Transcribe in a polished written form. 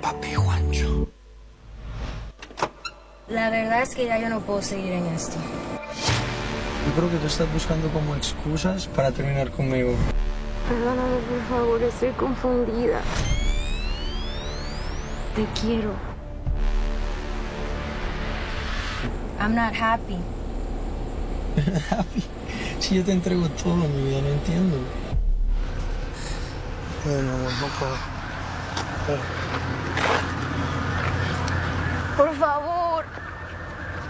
papi Juancho. La verdad es que ya yo no puedo seguir en esto. Yo creo que tú estás buscando como excusas para terminar conmigo. Perdóname, por favor, estoy confundida. Te quiero. I'm not happy. Happy. Si yo te entrego todo en mi vida, no entiendo. Bueno, no puedo. Por favor.